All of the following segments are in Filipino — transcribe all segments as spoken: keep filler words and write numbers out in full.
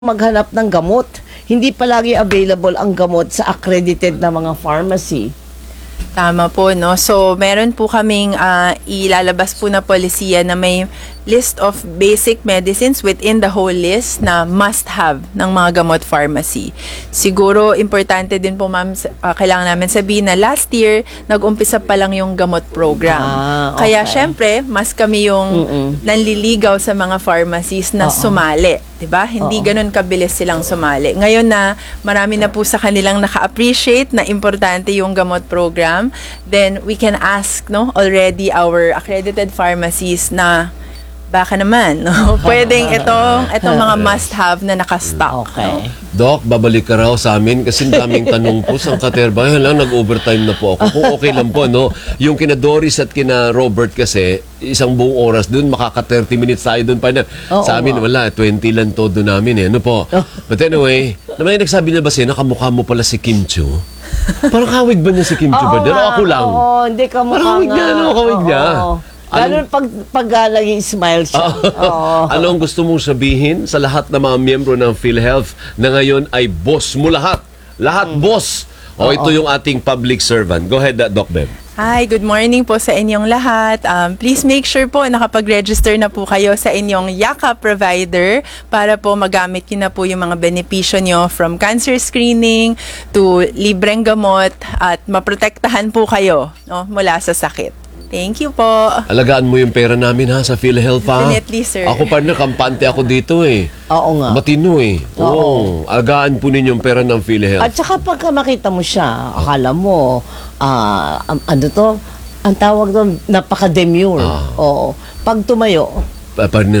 maghanap ng gamot. Hindi palagi available ang gamot sa accredited na mga pharmacy. Tama po, no? So, meron po kaming uh, ilalabas po na polisiya na may list of basic medicines within the whole list na must-have ng mga gamot pharmacy. Siguro, importante din po, ma'am, uh, kailangan namin sabihin na last year, nag-umpisa pa lang yung gamot program. Ah, okay. Kaya, syempre, mas kami yung Mm-mm. nanliligaw sa mga pharmacies na Uh-oh. sumali. Diba? Hindi Uh-oh. ganun kabilis silang sumali. Ngayon na marami na po sa kanilang naka-appreciate na importante yung gamot program, then we can ask no already our accredited pharmacies na baka naman, no? Pwedeng itong, itong mga must-have na nakastock. Okay. No? Doc, babalik ka raw sa amin kasi daming tanong po sa katerba. Lang, nag-overtime na po ako. Kung okay lang po, no? Yung kina Doris at kina Robert kasi, isang buong oras dun, makaka thirty minutes tayo dun pa na. Oh, sa amin, oh, wala, twenty lang todo namin eh. Ano po? But anyway, naman yung nagsabi na ba siya, nakamukha mo pala si Kim Chu? Parang kawig ba niya si Kim Chu ba? Pero ako lang. Oo, hindi ka mukha Parang kawig niya, ano, kawig niya. Lalo pag, pag uh, lagi smile siya. Oh. Ano ang gusto mong sabihin sa lahat ng mga miyembro ng PhilHealth na ngayon ay boss mo lahat? Lahat mm. boss. O oh, ito yung ating public servant. Go ahead, Doc Beb. Hi, good morning po sa inyong lahat. Um, please make sure po nakapag-register na po kayo sa inyong Yaka provider para po magamit nyo na po yung mga benepisyo nyo from cancer screening to libreng gamot at maprotektahan po kayo no, mula sa sakit. Thank you po. Alagaan mo yung pera namin ha sa PhilHealth ha. Definitely, sir. Ako pa na, kampante ako dito eh. Oo nga. Matino eh. Oo. Oo. Alagaan po ninyo yung pera ng PhilHealth. At saka pagka makita mo siya, akala mo, ah, um, ano to, ang tawag doon, napaka-demure. Ah. Oo. Pag tumayo, Pa, pa,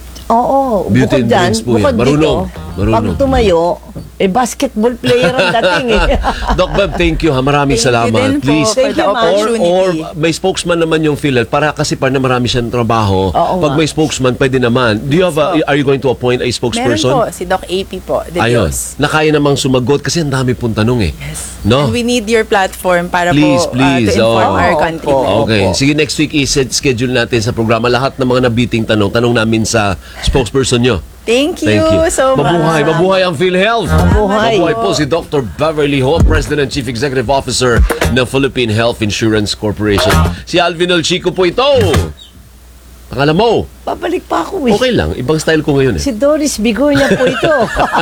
oo, Beauty bukod and dyan, brains po bukod yan. Marunong. dito, Marunong. pag tumayo, eh basketball player ang dating eh. Doc Beb, thank you ha. Maraming Thank you salamat. din po Please. for the Thank you, ma'am. Or, opportunity. or may spokesman naman yung PhilHealth para kasi pa na marami siyang trabaho. Oo Pag nga. may spokesman, pwede naman. Do you have a, are you going to appoint a Meron spokesperson? po, si Doc A P po. De Ayun. Dios. Na kaya namang sumagot kasi ang dami pong tanong eh. Yes. No? And we need your platform para Please, po uh, please. to inform Oh. our Oo, country. oo. Okay. Opo. Sige, next week i-schedule natin sa programa lahat ng mga nabiting tanong. Tanong namin sa spokesperson nyo. Thank you, Thank you. so much. Mabuhay, mabuhay ang PhilHealth. Mabuhay. Mabuhay po si Doctor Beverly Ho, President and Chief Executive Officer ng Philippine Health Insurance Corporation. Si Alvin Olchico po ito. Pangalan mo? Babalik pa ako eh. Okay lang. Ibang style ko ngayon eh. Si Doris Bigornia po ito.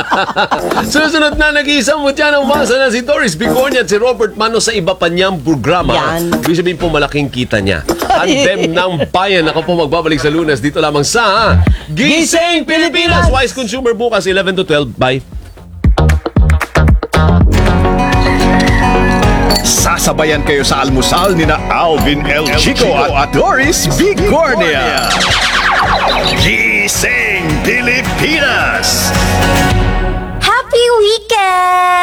Susunod na nag-iisang mutya ng umasa na si Doris Bigornia at si Robert Mano sa iba pa niyang programa. Yan. Ibig sabihin po malaking kita niya. Anthem ng Bayan. Ako po magbabalik sa Lunes dito lamang sa Gising Pilipinas! Wise Consumer bukas eleven to twelve. Bye! Sasabayan kayo sa almusal ni na Alvin El Chico at Doris Bigornia. Gising Pilipinas! Happy weekend!